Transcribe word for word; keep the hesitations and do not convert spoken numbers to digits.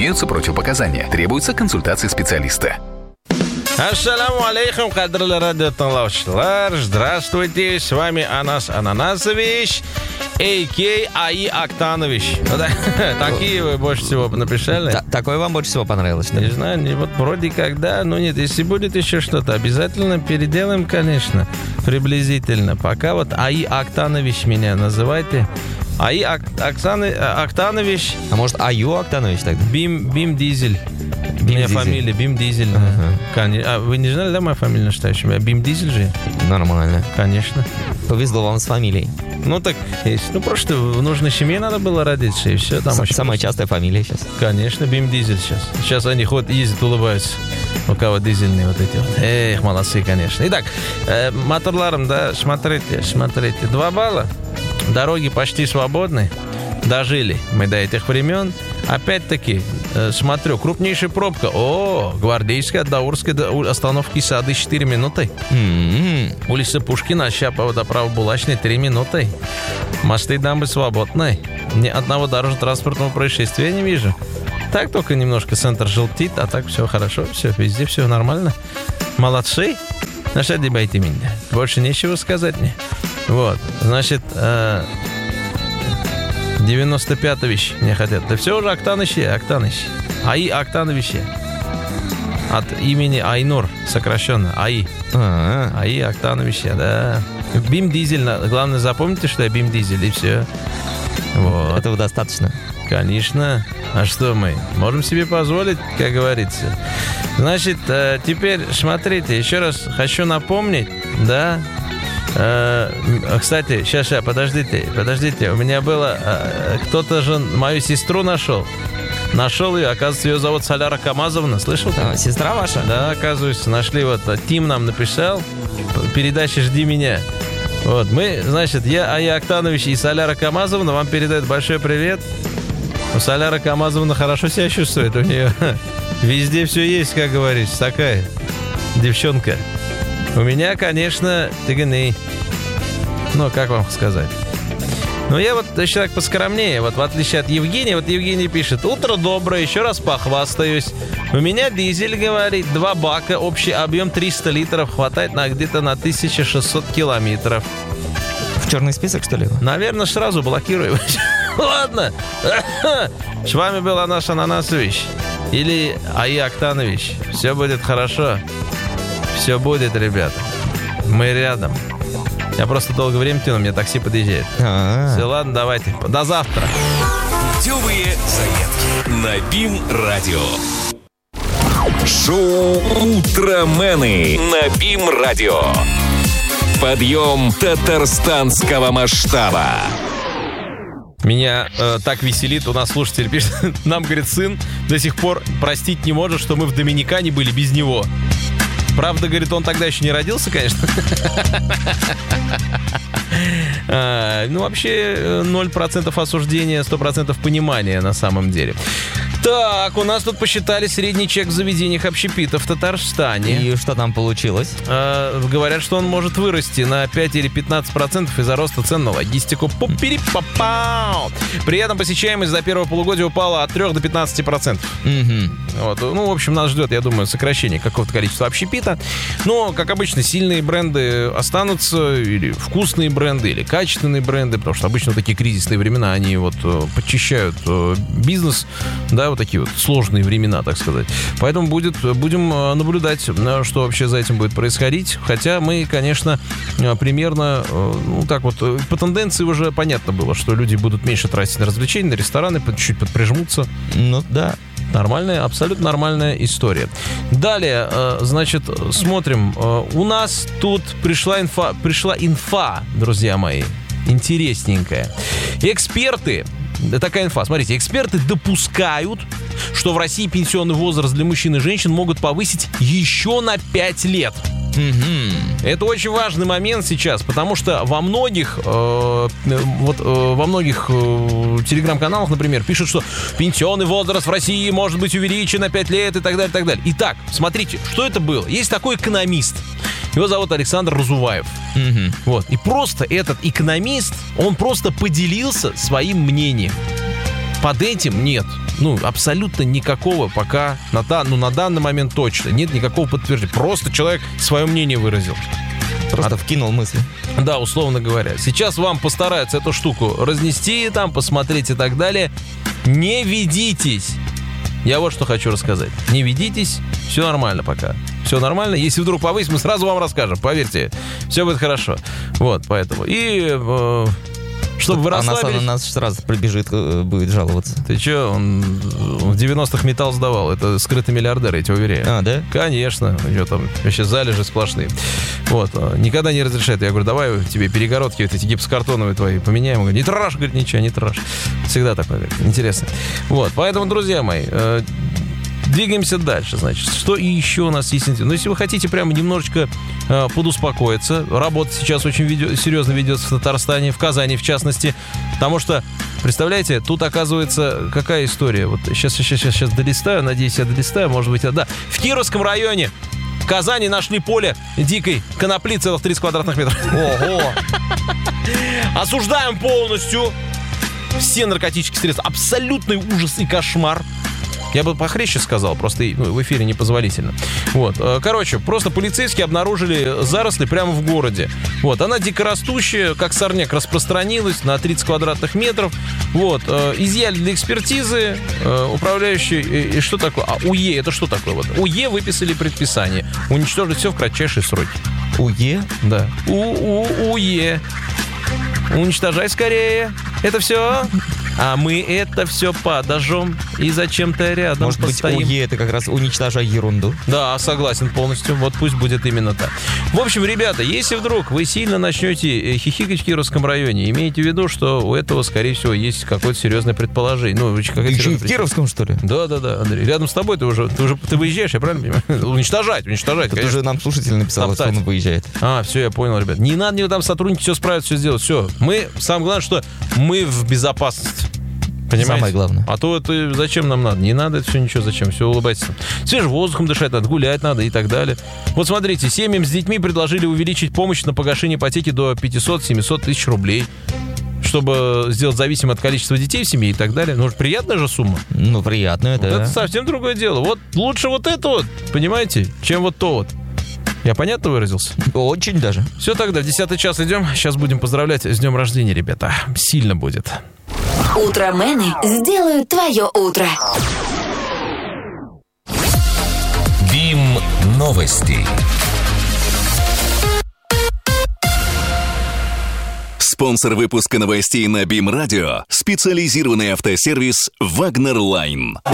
Имеются противопоказания. Требуется консультация специалиста. Ассаламу алейкум, кадрлы радиотоловщиклар. Здравствуйте, с вами Анас Ананасович, а.к.а. АИ Актанович. Такие вы больше всего написали? Такой вам больше всего понравилось? Не знаю, вот вроде как, да, но нет, если будет еще что-то, обязательно переделаем, конечно, приблизительно. Пока вот АИ Актанович меня называйте. АИ Оксаны, Актанович. А может, АЮ Актанович тогда? Бим, Бим Дизель. Бим У меня Дизель. фамилия Бим Дизель. Uh-huh. А вы не знали, да, моя фамилия настоящая? Я Бим Дизель же? Нормально. Конечно. Повезло вам с фамилией. Ну так, есть. Ну просто в нужной семье надо было родиться, и все. Там С- очень самая просто. частая фамилия сейчас. Конечно, Бим Дизель сейчас. Сейчас они ходят, ездят, улыбаются. У кого дизельные вот эти вот. Эх, молодцы, конечно. Итак, э, моторларом, да, смотрите, смотрите. Два балла. Дороги почти свободны. Дожили мы до этих времен. Опять-таки, э, смотрю, крупнейшая пробка. О, Гвардейская от Даурской до остановки Сады четыре минуты. М-м-м. Улица Пушкина, Щапова до Правобулачной три минуты. Мосты дамбы свободны. Ни одного дорожно-транспортного происшествия я не вижу. Так только немножко центр желтит, а так все хорошо, все, везде все нормально. Молодцы. Ну что дебайте меня? Больше нечего сказать мне. Вот, значит, э, девяносто пятович мне хотят. Да все уже Актановичи, Актановичи. АИ Актановичи. От имени Айнур, сокращенно, АИ. А-а. АИ Актановичи, да. Бим Дизель, главное запомните, что я Бим Дизель, и все. Вот. Этого достаточно. Конечно. А что мы? Можем себе позволить, как говорится. Значит, э, теперь смотрите, еще раз хочу напомнить, да. Э, кстати, сейчас, сейчас, подождите, подождите. У меня было, э, кто-то же мою сестру нашел. Нашел ее, оказывается, ее зовут Соляра Камазовна. Слышал? А, сестра ваша? Да, оказывается, нашли. Вот Тим нам написал. Передача «Жди меня». Вот, мы, значит, я, АИ Актанович и Соляра Камазовна вам передают большой привет. У Соляра Камазовна хорошо себя чувствует. У нее везде все есть, как говорится. Такая девчонка. У меня, конечно, тыганы. Ну, как вам сказать? Ну, я вот человек поскромнее. Вот в отличие от Евгения, вот Евгений пишет: утро доброе, еще раз похвастаюсь. У меня дизель, говорит, два бака, общий объем триста литров, хватает на где-то на тысяча шестьсот километров. В черный список, что ли? Наверное, сразу блокируем. Ладно. С вами был Анас Ананасович. Или АИ Актанович. Все будет хорошо. Все будет, ребята. Мы рядом. Я просто долгое время тяну, мне такси подъезжает. А-а-а. Все, ладно, давайте. До завтра. Путевые заметки на БИМ-радио. Шоу «Утромены» на БИМ-радио. Подъем татарстанского масштаба. Меня э, так веселит, у нас слушатель пишет, нам, говорит, сын до сих пор простить не может, что мы в Доминикане были без него. Правда, говорит, он тогда еще не родился, конечно. А, ну, вообще, ноль процентов осуждения, сто процентов понимания на самом деле. Так, у нас тут посчитали средний чек в заведениях общепита в Татарстане. И что там получилось? А, говорят, что он может вырасти на пять или пятнадцать процентов из-за роста цен на логистику. Пу-пири-па-пау. При этом посещаемость за первое полугодие упала от трёх до пятнадцати процентов. Угу. Вот. Ну, в общем, нас ждет, я думаю, сокращение какого-то количества общепита. Но, как обычно, сильные бренды останутся, или вкусные бренды, или качественные бренды, потому что обычно такие кризисные времена, они вот подчищают бизнес, да, вот такие вот сложные времена, так сказать. Поэтому будет, будем наблюдать, что вообще за этим будет происходить. Хотя мы, конечно, примерно, ну, так вот, по тенденции уже понятно было, что люди будут меньше тратить на развлечения, на рестораны, чуть подприжмутся. Ну, да. Нормальная, абсолютно нормальная история. Далее, э, значит, смотрим. Э, у нас тут пришла инфа, пришла инфа, друзья мои, интересненькая. Эксперты, да, такая инфа, смотрите, эксперты допускают, что в России пенсионный возраст для мужчин и женщин могут повысить еще на пять лет. Угу. Это очень важный момент сейчас, потому что во многих, э, вот, э, во многих э, телеграм-каналах, например, пишут, что пенсионный возраст в России может быть увеличен на пять лет и так далее, и так далее. Итак, смотрите, что это было. Есть такой экономист. Его зовут Александр Разуваев. Угу. Вот. И просто этот экономист, он просто поделился своим мнением. под этим нет. Ну, абсолютно никакого пока, на, ну, на данный момент точно, нет никакого подтверждения. Просто человек свое мнение выразил. Просто а... вкинул мысли. Да, условно говоря. Сейчас вам постараются эту штуку разнести, там, посмотреть и так далее. Не ведитесь. Я вот что хочу рассказать. Не ведитесь, все нормально пока. Все нормально. Если вдруг повысим, мы сразу вам расскажем. Поверьте, все будет хорошо. Вот, поэтому. И... Э, чтобы вы расслабились... А на нас сразу прибежит, будет жаловаться. Ты че, он в девяностых металл сдавал. Это скрытый миллиардер, я тебе уверяю. А, да? Конечно. У него там вообще залежи сплошные. Вот. Никогда не разрешает. Я говорю, давай тебе перегородки вот эти гипсокартоновые твои поменяем. Он говорит, не трожь, говорит, ничего, не трожь. Всегда такое, говорит, интересно. Вот. Поэтому, друзья мои, э, двигаемся дальше, значит. Что и еще у нас есть? Ну, если вы хотите прямо немножечко э, подуспокоиться, работа сейчас очень видео, серьезно ведется в Татарстане, в Казани в частности, потому что, представляете, тут оказывается какая история. Вот сейчас, сейчас, сейчас, сейчас долистаю, надеюсь, я долистаю, может быть, да. В Кировском районе в Казани нашли поле дикой конопли целых тридцать квадратных метров. Ого! Осуждаем полностью все наркотические средства. Абсолютный ужас и кошмар. Я бы похлеще сказал, просто ну, в эфире непозволительно. Вот. Короче, просто полицейские обнаружили заросли прямо в городе. Вот. Она дикорастущая, как сорняк, распространилась на тридцать квадратных метров. Вот. Изъяли для экспертизы. Управляющий... И что такое? А, УЕ, это что такое? Вот. УЕ выписали предписание. Уничтожить все в кратчайшие сроки. УЕ? Да. У-у-УЕ. Уничтожай скорее. Это все... А мы это все подожжем и зачем-то рядом Может постоим. быть, УЕ это как раз уничтожай ерунду. Да, согласен полностью. Вот пусть будет именно так. В общем, ребята, если вдруг вы сильно начнете хихикать в Кировском районе, имейте в виду, что у этого, скорее всего, есть какое-то серьезное предположение. Ну, еще и в Кировском, что ли? Да, да, да, Андрей. Рядом с тобой ты уже, ты уже ты выезжаешь, я правильно понимаю? Уничтожать, уничтожать. Тут уже нам слушатель написал, что он выезжает. А, все, я понял, ребят. Не надо мне там сотрудники все справят, все сделать. Все. Мы, самое главное, что мы в безопасности. Понимаете? Самое главное. А то это зачем нам надо? Не надо это все ничего, зачем? Все, улыбайтесь. Свежим воздухом дышать надо, гулять надо и так далее. Вот смотрите, семьям с детьми предложили увеличить помощь на погашение ипотеки до пятьсот-семьсот тысяч рублей, чтобы сделать зависимым от количества детей в семье и так далее. Ну, приятная же сумма. Ну, приятная, да. Вот это совсем другое дело. Вот лучше вот это вот, понимаете, чем вот то вот. Я понятно выразился? Очень даже. Все, тогда в десятый час идем. Сейчас будем поздравлять с днем рождения, ребята. Сильно будет. Утромены сделают твое утро. БИМ новости. Спонсор выпуска новостей на БИМ Радио — специализированный автосервис «Вагнер Лайн».